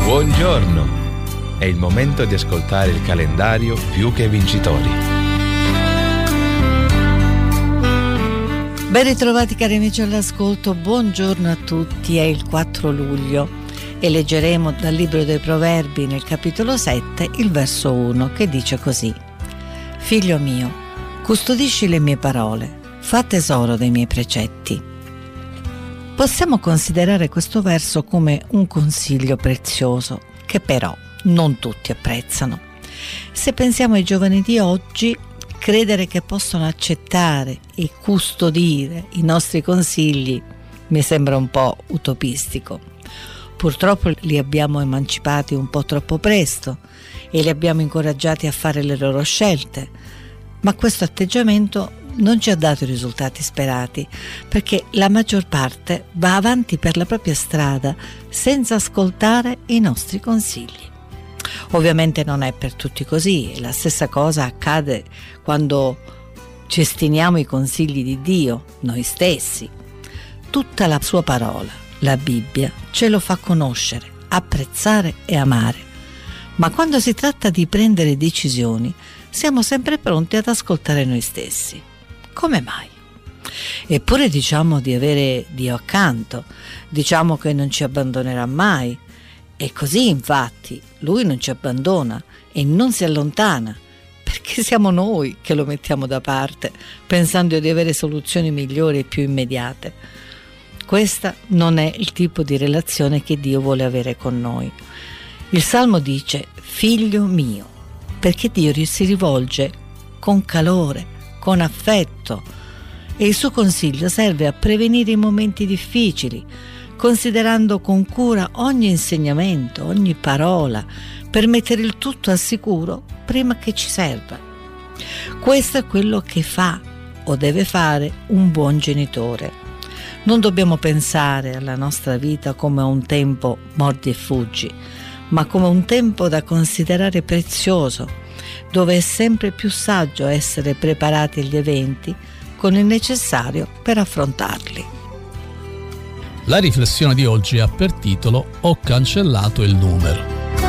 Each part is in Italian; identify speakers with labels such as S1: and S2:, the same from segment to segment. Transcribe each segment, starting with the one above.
S1: Buongiorno! È il momento di ascoltare il calendario Più che Vincitori.
S2: Ben ritrovati cari amici all'ascolto, buongiorno a tutti, è il 4 luglio e leggeremo dal libro dei Proverbi nel capitolo 7 il verso 1 che dice così: Figlio mio, custodisci le mie parole, fa tesoro dei miei precetti. Possiamo considerare questo verso come un consiglio prezioso che però non tutti apprezzano. Se pensiamo ai giovani di oggi, credere che possono accettare e custodire i nostri consigli mi sembra un po' utopistico. Purtroppo li abbiamo emancipati un po' troppo presto e li abbiamo incoraggiati a fare le loro scelte, ma questo atteggiamento non ci ha dato i risultati sperati, perché la maggior parte va avanti per la propria strada senza ascoltare i nostri consigli. Ovviamente non è per tutti così, e la stessa cosa accade quando cestiniamo i consigli di Dio, noi stessi. Tutta la sua parola, la Bibbia, ce lo fa conoscere, apprezzare e amare. Ma quando si tratta di prendere decisioni, siamo sempre pronti ad ascoltare noi stessi. Come mai? Eppure diciamo di avere Dio accanto, diciamo che non ci abbandonerà mai. E così infatti Lui non ci abbandona e non si allontana, perché siamo noi che lo mettiamo da parte, pensando di avere soluzioni migliori e più immediate. Questa non è il tipo di relazione che Dio vuole avere con noi. Il Salmo dice figlio mio, perché Dio si rivolge con calore, con affetto, e il suo consiglio serve a prevenire i momenti difficili, considerando con cura ogni insegnamento, ogni parola, per mettere il tutto al sicuro prima che ci serva. Questo è quello che fa o deve fare un buon genitore. Non dobbiamo pensare alla nostra vita come a un tempo mordi e fuggi, ma come un tempo da considerare prezioso, dove è sempre più saggio essere preparati agli eventi con il necessario per affrontarli.
S3: La riflessione di oggi ha per titolo Ho cancellato il numero.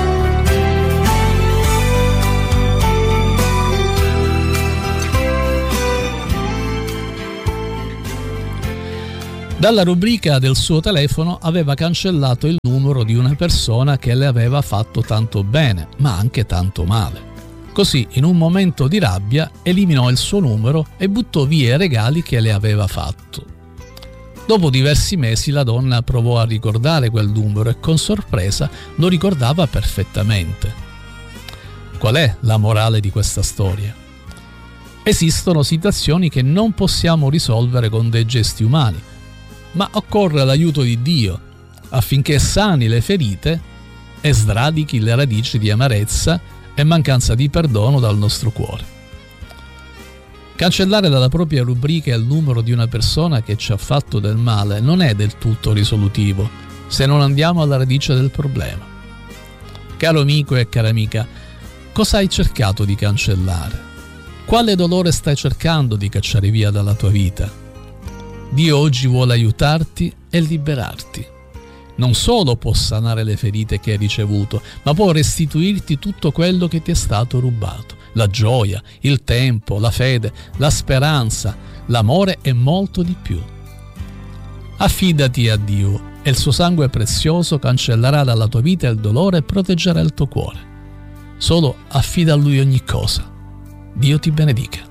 S3: Dalla rubrica del suo telefono aveva cancellato il numero di una persona che le aveva fatto tanto bene, ma anche tanto male. Così, in un momento di rabbia, eliminò il suo numero e buttò via i regali che le aveva fatto. Dopo diversi mesi la donna provò a ricordare quel numero e con sorpresa lo ricordava perfettamente. Qual è la morale di questa storia? Esistono situazioni che non possiamo risolvere con dei gesti umani, ma occorre l'aiuto di Dio affinché sani le ferite e sradichi le radici di amarezza e mancanza di perdono dal nostro cuore. Cancellare dalla propria rubrica il numero di una persona che ci ha fatto del male non è del tutto risolutivo se non andiamo alla radice del problema. Caro amico e cara amica, cosa hai cercato di cancellare? Quale dolore stai cercando di cacciare via dalla tua vita? Dio oggi vuole aiutarti e liberarti. Non solo può sanare le ferite che hai ricevuto, ma può restituirti tutto quello che ti è stato rubato: la gioia, il tempo, la fede, la speranza, l'amore e molto di più. Affidati a Dio e il suo sangue prezioso cancellerà dalla tua vita il dolore e proteggerà il tuo cuore. Solo affida a Lui ogni cosa. Dio ti benedica.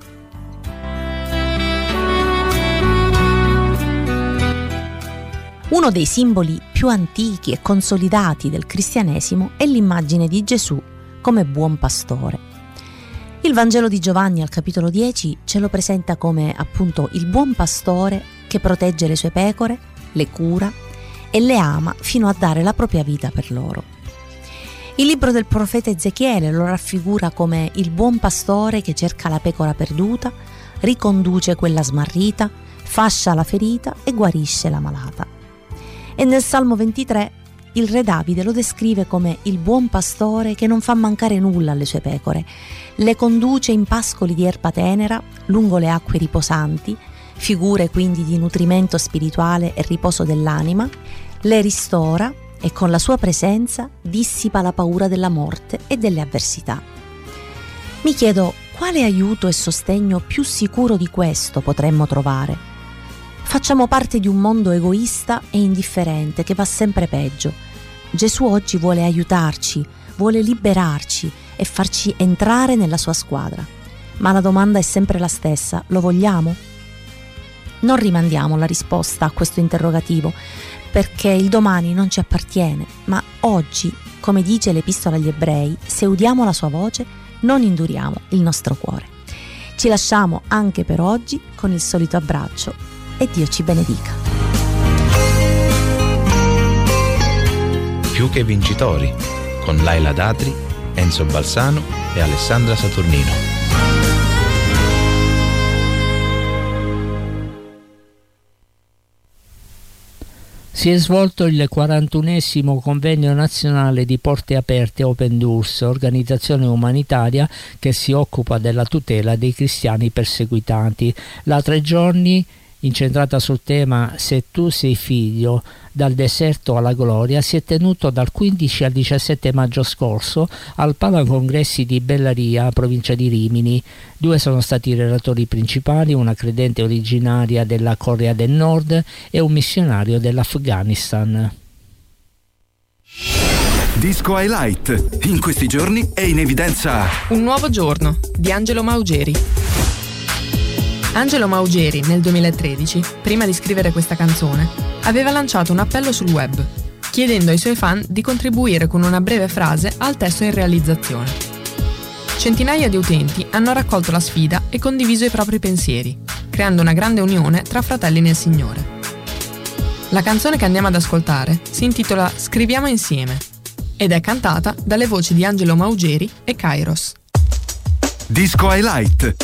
S4: Uno dei simboli più antichi e consolidati del cristianesimo è l'immagine di Gesù come buon pastore. Il Vangelo di Giovanni al capitolo 10 ce lo presenta come appunto il buon pastore che protegge le sue pecore, le cura e le ama fino a dare la propria vita per loro. Il libro del profeta Ezechiele lo raffigura come il buon pastore che cerca la pecora perduta, riconduce quella smarrita, fascia la ferita e guarisce la malata. E nel Salmo 23 il re Davide lo descrive come il buon pastore che non fa mancare nulla alle sue pecore, le conduce in pascoli di erba tenera, lungo le acque riposanti, figure quindi di nutrimento spirituale e riposo dell'anima, le ristora, e con la sua presenza dissipa la paura della morte e delle avversità. Mi chiedo quale aiuto e sostegno più sicuro di questo potremmo trovare. Facciamo parte di un mondo egoista e indifferente che va sempre peggio. Gesù oggi vuole aiutarci, vuole liberarci e farci entrare nella sua squadra. Ma la domanda è sempre la stessa: lo vogliamo? Non rimandiamo la risposta a questo interrogativo, perché il domani non ci appartiene, ma oggi, come dice l'Epistola agli Ebrei, se udiamo la sua voce, non induriamo il nostro cuore. Ci lasciamo anche per oggi con il solito abbraccio e Dio ci benedica.
S1: Più che vincitori, con Laila Datri, Enzo Balsano e Alessandra Saturnino.
S5: Si è svolto il 41esimo convegno nazionale di Porte Aperte Open Doors, organizzazione umanitaria che si occupa della tutela dei cristiani perseguitati. La 3 giorni, incentrata sul tema Se tu sei figlio, dal deserto alla gloria, si è tenuto dal 15 al 17 maggio scorso al Palacongressi di Bellaria, provincia di Rimini. 2 sono stati i relatori principali, una credente originaria della Corea del Nord e un missionario dell'Afghanistan.
S6: Disco Highlight. In questi giorni è in evidenza
S7: Un nuovo giorno di Angelo Maugeri. Angelo Maugeri nel 2013, prima di scrivere questa canzone, aveva lanciato un appello sul web, chiedendo ai suoi fan di contribuire con una breve frase al testo in realizzazione. Centinaia di utenti hanno raccolto la sfida e condiviso i propri pensieri, creando una grande unione tra fratelli nel Signore. La canzone che andiamo ad ascoltare si intitola Scriviamo insieme ed è cantata dalle voci di Angelo Maugeri e Kairos.
S6: Disco Highlight.